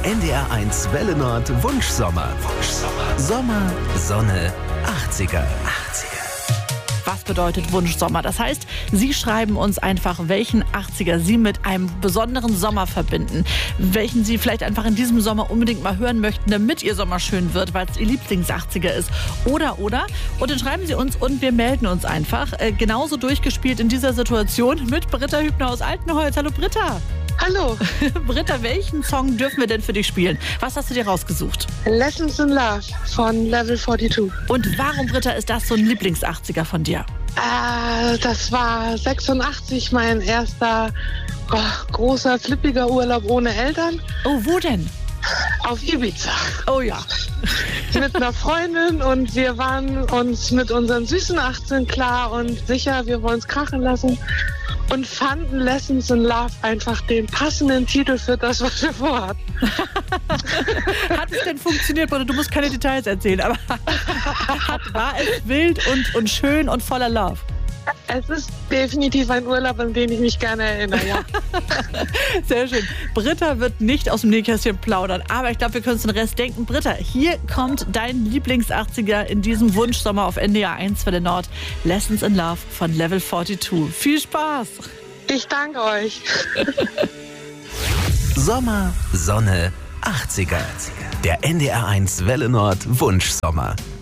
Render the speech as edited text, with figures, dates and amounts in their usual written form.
NDR1 Welle Nord Wunschsommer. Sommer, Sonne, 80er. Was bedeutet Wunschsommer? Das heißt, Sie schreiben uns einfach, welchen 80er Sie mit einem besonderen Sommer verbinden. Welchen Sie vielleicht einfach in diesem Sommer unbedingt mal hören möchten, damit Ihr Sommer schön wird, weil es Ihr Lieblings-80er ist. Oder. Und dann schreiben Sie uns und wir melden uns einfach. Genauso durchgespielt in dieser Situation mit Britta Hübner aus Altenholz. Hallo Britta. Hallo. Britta, welchen Song dürfen wir denn für dich spielen? Was hast du dir rausgesucht? Lessons in Love von Level 42. Und warum, Britta, ist das so ein Lieblings-80er von dir? Das war 86 mein erster großer, flippiger Urlaub ohne Eltern. Oh, wo denn? Auf Ibiza. Oh ja. Mit einer Freundin und wir waren uns mit unseren süßen 18 klar und sicher, wir wollen es krachen lassen. Und fanden Lessons in Love einfach den passenden Titel für das, was wir vorhatten. Hat es denn funktioniert? Oder du musst keine Details erzählen, aber war es wild und schön und voller Love? Es ist definitiv ein Urlaub, an den ich mich gerne erinnere, ja. Sehr schön. Britta wird nicht aus dem Nähkästchen plaudern, aber ich glaube, wir können uns den Rest denken. Britta, hier kommt dein Lieblings-80er in diesem Wunschsommer auf NDR1 Welle Nord. Lessons in Love von Level 42. Viel Spaß! Ich danke euch. Sommer, Sonne, 80er. Der NDR1 Welle Nord Wunschsommer.